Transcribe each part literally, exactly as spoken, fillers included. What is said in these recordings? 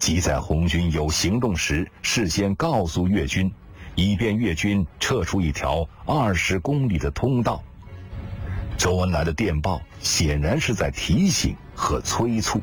即在红军有行动时事先告诉越军，以便越军撤出一条二十公里的通道。周恩来的电报显然是在提醒和催促。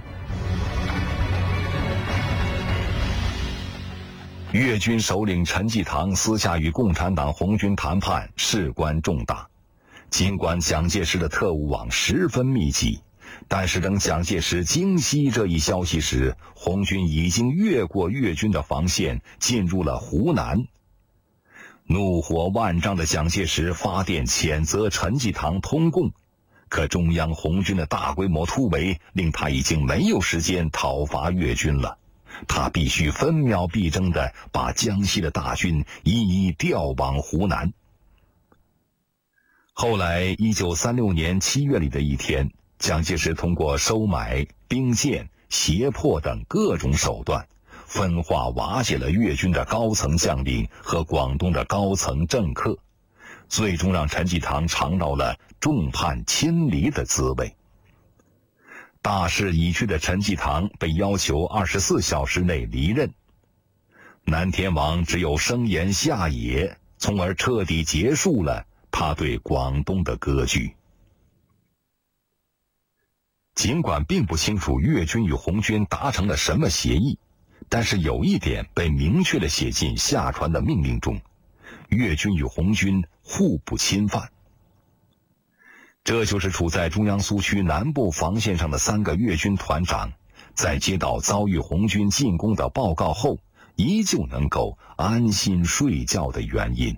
越军首领陈济棠私下与共产党红军谈判，事关重大。尽管蒋介石的特务网十分密集，但是等蒋介石惊悉这一消息时，红军已经越过越军的防线，进入了湖南。怒火万丈的蒋介石发电谴责陈济棠通共，可中央红军的大规模突围令他已经没有时间讨伐越军了，他必须分秒必争地把江西的大军一一调往湖南。后来一九三六年七月里的一天，蒋介石通过收买、兵谏、胁迫等各种手段，分化瓦解了越军的高层将领和广东的高层政客，最终让陈济棠尝到了众叛亲离的滋味。大势已去的陈济棠被要求二十四小时内离任，南天王只有生延下野，从而彻底结束了他对广东的割据。尽管并不清楚越军与红军达成了什么协议，但是有一点被明确地写进下传的命令中：越军与红军互不侵犯。这就是处在中央苏区南部防线上的三个越军团长，在接到遭遇红军进攻的报告后，依旧能够安心睡觉的原因。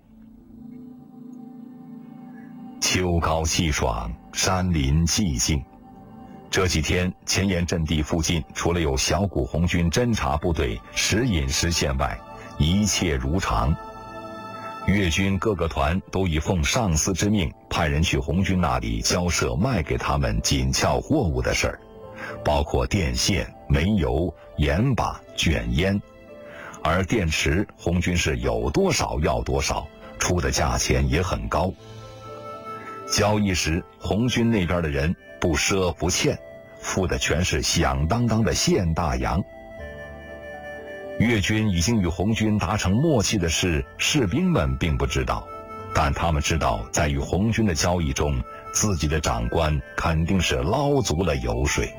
秋高气爽，山林寂静。这几天前沿阵地附近除了有小股红军侦察部队时隐时现外，一切如常。越军各个团都已奉上司之命派人去红军那里交涉卖给他们紧俏货物的事儿，包括电线、煤油、盐巴、卷烟。而电池红军是有多少要多少，出的价钱也很高。交易时红军那边的人不赊不欠，付的全是响当当的现大洋。越军已经与红军达成默契的事，士兵们并不知道，但他们知道在与红军的交易中，自己的长官肯定是捞足了油水。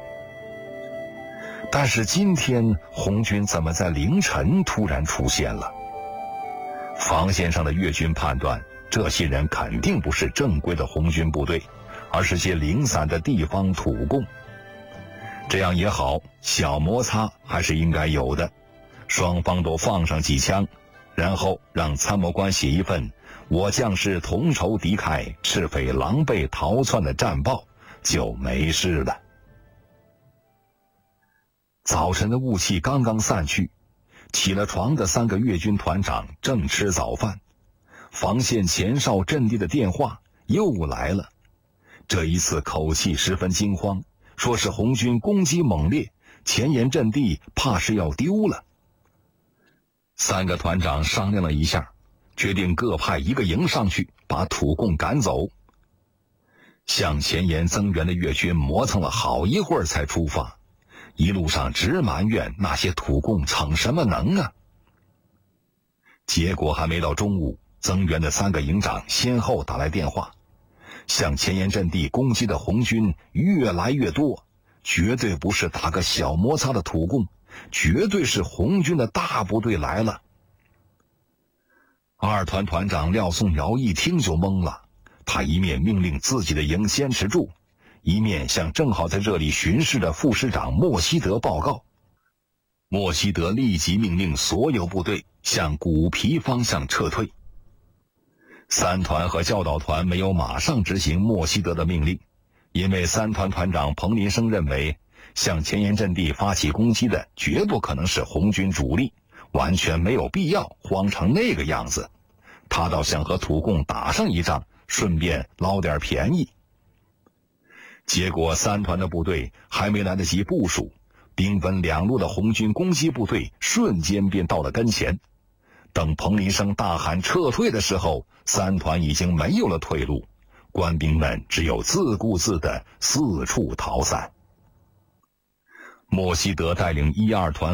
但是今天红军怎么在凌晨突然出现了？防线上的越军判断，这些人肯定不是正规的红军部队，而是些零散的地方土共。这样也好，小摩擦还是应该有的，双方都放上几枪，然后让参谋官写一份我将士同仇敌忾，赤匪狼狈逃窜的战报，就没事了。早晨的雾气刚刚散去，起了床的三个越军团长正吃早饭，防线前哨阵地的电话又来了，这一次口气十分惊慌，说是红军攻击猛烈，前沿阵地怕是要丢了。三个团长商量了一下，决定各派一个营上去，把土共赶走。向前沿增援的越军磨蹭了好一会儿才出发，一路上直埋怨那些土共逞什么能啊。结果还没到中午，增援的三个营长先后打来电话，向前沿阵地攻击的红军越来越多，绝对不是打个小摩擦的土共，绝对是红军的大部队来了。二团团长廖颂尧一听就懵了，他一面命令自己的营坚持住，一面向正好在这里巡视的副师长莫希德报告。莫希德立即命令所有部队向古皮方向撤退。三团和教导团没有马上执行莫希德的命令，因为三团团长彭林生认为向前沿阵地发起攻击的绝不可能是红军主力，完全没有必要慌成那个样子，他倒想和土共打上一仗，顺便捞点便宜。结果三团的部队还没来得及部署，兵分两路的红军攻击部队瞬间便到了跟前。等彭林生大喊撤退的时候，三团已经没有了退路，官兵们只有自顾自地四处逃散。莫希德带领一二团